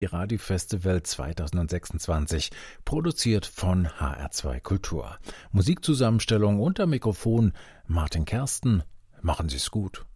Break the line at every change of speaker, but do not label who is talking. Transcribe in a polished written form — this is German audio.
Radio-Festival 2026, produziert von HR2 Kultur. Musikzusammenstellung unter Mikrofon Martin Kersten. Machen Sie's gut.